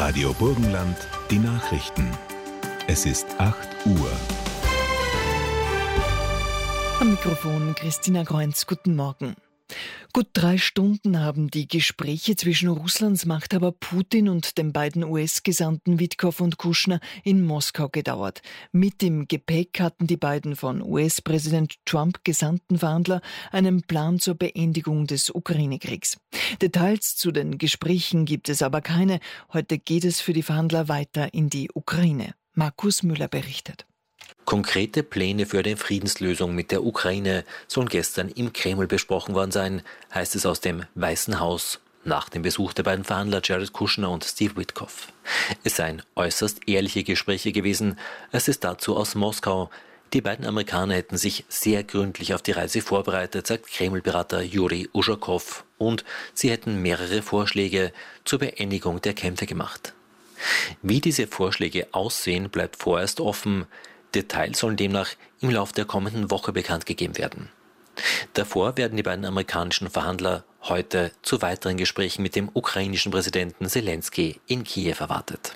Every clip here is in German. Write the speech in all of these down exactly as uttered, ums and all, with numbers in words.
Radio Burgenland, die Nachrichten. Es ist acht Uhr. Am Mikrofon Christina Kreunz, guten Morgen. Gut drei Stunden haben die Gespräche zwischen Russlands Machthaber Putin und den beiden U S-Gesandten Witkow und Kushner in Moskau gedauert. Mit im Gepäck hatten die beiden von U S-Präsident Trump gesandten Verhandler einen Plan zur Beendigung des Ukraine-Kriegs. Details zu den Gesprächen gibt es aber keine. Heute geht es für die Verhandler weiter in die Ukraine. Markus Müller berichtet. Konkrete Pläne für eine Friedenslösung mit der Ukraine sollen gestern im Kreml besprochen worden sein, heißt es aus dem Weißen Haus, nach dem Besuch der beiden Verhandler Jared Kushner und Steve Witkow. Es seien äußerst ehrliche Gespräche gewesen, es ist dazu aus Moskau. Die beiden Amerikaner hätten sich sehr gründlich auf die Reise vorbereitet, sagt Kreml-Berater Juri Uschakow, und sie hätten mehrere Vorschläge zur Beendigung der Kämpfe gemacht. Wie diese Vorschläge aussehen, bleibt vorerst offen. Details sollen demnach im Laufe der kommenden Woche bekannt gegeben werden. Davor werden die beiden amerikanischen Verhandler heute zu weiteren Gesprächen mit dem ukrainischen Präsidenten Selenskyj in Kiew erwartet.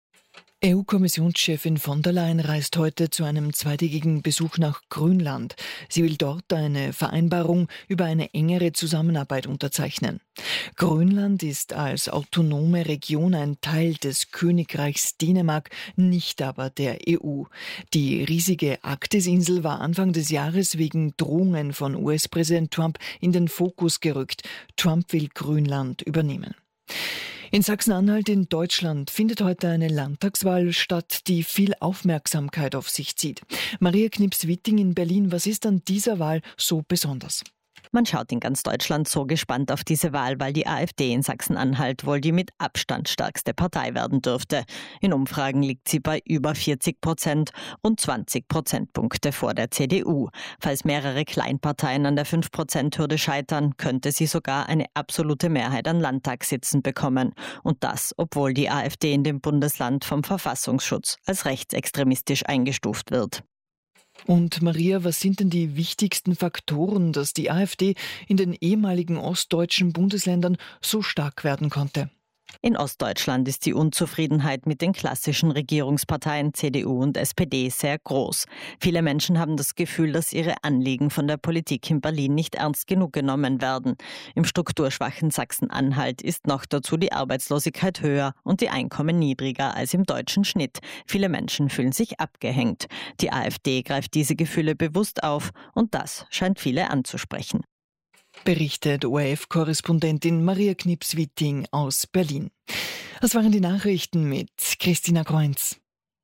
E U-Kommissionschefin von der Leyen reist heute zu einem zweitägigen Besuch nach Grönland. Sie will dort eine Vereinbarung über eine engere Zusammenarbeit unterzeichnen. Grönland ist als autonome Region ein Teil des Königreichs Dänemark, nicht aber der E U. Die riesige Arktis-Insel war Anfang des Jahres wegen Drohungen von U S-Präsident Trump in den Fokus gerückt. Trump will Grönland übernehmen. In Sachsen-Anhalt in Deutschland findet heute eine Landtagswahl statt, die viel Aufmerksamkeit auf sich zieht. Maria Knips-Witting in Berlin, was ist an dieser Wahl so besonders? Man schaut in ganz Deutschland so gespannt auf diese Wahl, weil die AfD in Sachsen-Anhalt wohl die mit Abstand stärkste Partei werden dürfte. In Umfragen liegt sie bei über vierzig Prozent und zwanzig Prozentpunkte vor der C D U. Falls mehrere Kleinparteien an der fünf Prozent Hürde scheitern, könnte sie sogar eine absolute Mehrheit an Landtagssitzen bekommen. Und das, obwohl die AfD in dem Bundesland vom Verfassungsschutz als rechtsextremistisch eingestuft wird. Und Maria, was sind denn die wichtigsten Faktoren, dass die AfD in den ehemaligen ostdeutschen Bundesländern so stark werden konnte? In Ostdeutschland ist die Unzufriedenheit mit den klassischen Regierungsparteien C D U und S P D sehr groß. Viele Menschen haben das Gefühl, dass ihre Anliegen von der Politik in Berlin nicht ernst genug genommen werden. Im strukturschwachen Sachsen-Anhalt ist noch dazu die Arbeitslosigkeit höher und die Einkommen niedriger als im deutschen Schnitt. Viele Menschen fühlen sich abgehängt. Die AfD greift diese Gefühle bewusst auf und das scheint viele anzusprechen. Berichtet O R F-Korrespondentin Maria Knips-Witting aus Berlin. Das waren die Nachrichten mit Christina Kreunz.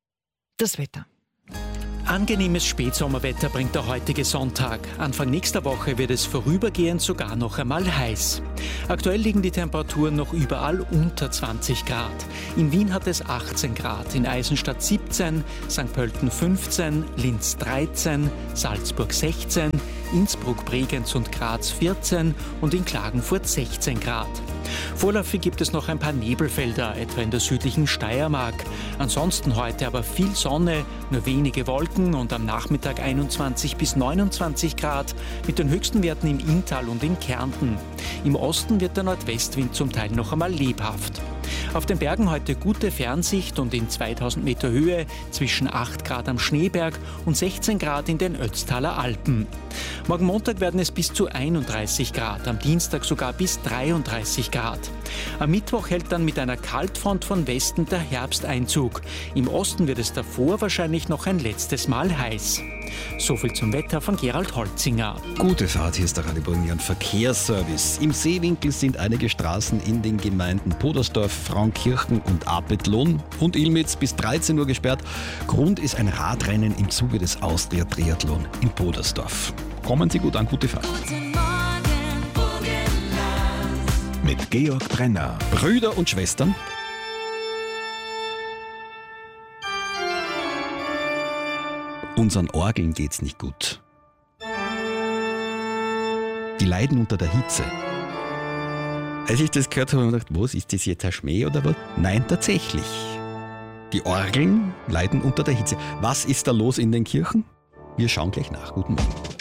Das Wetter. Angenehmes Spätsommerwetter bringt der heutige Sonntag. Anfang nächster Woche wird es vorübergehend sogar noch einmal heiß. Aktuell liegen die Temperaturen noch überall unter zwanzig Grad. In Wien hat es achtzehn Grad, in Eisenstadt siebzehn, Sankt Pölten fünfzehn, Linz dreizehn, Salzburg sechzehn, Innsbruck, Bregenz und Graz vierzehn und in Klagenfurt sechzehn Grad. Vorläufig gibt es noch ein paar Nebelfelder, etwa in der südlichen Steiermark. Ansonsten heute aber viel Sonne, nur wenige Wolken und am Nachmittag einundzwanzig bis neunundzwanzig Grad mit den höchsten Werten im Inntal und in Kärnten. Im Osten wird der Nordwestwind zum Teil noch einmal lebhaft. Auf den Bergen heute gute Fernsicht und in zweitausend Meter Höhe zwischen acht Grad am Schneeberg und sechzehn Grad in den Ötztaler Alpen. Morgen Montag werden es bis zu einunddreißig Grad, am Dienstag sogar bis dreiunddreißig Grad. Am Mittwoch hält dann mit einer Kaltfront von Westen der Herbst Einzug. Im Osten wird es davor wahrscheinlich noch ein letztes Mal heiß. Soviel zum Wetter von Gerald Holzinger. Gute Fahrt, hier ist der Radio Burgenland Verkehrsservice. Im Seewinkel sind einige Straßen in den Gemeinden Podersdorf, Frauenkirchen und Apetlohn und Ilmitz bis dreizehn Uhr gesperrt. Grund ist ein Radrennen im Zuge des Austria Triathlon in Podersdorf. Kommen Sie gut an, gute Fahrt. Guten Morgen, Burgenland. Mit Georg Brenner. Brüder und Schwestern. Unseren Orgeln geht's nicht gut. Die leiden unter der Hitze. Als ich das gehört habe, habe ich gedacht, was, ist das jetzt ein Schmäh oder was? Nein, tatsächlich. Die Orgeln leiden unter der Hitze. Was ist da los in den Kirchen? Wir schauen gleich nach. Guten Morgen.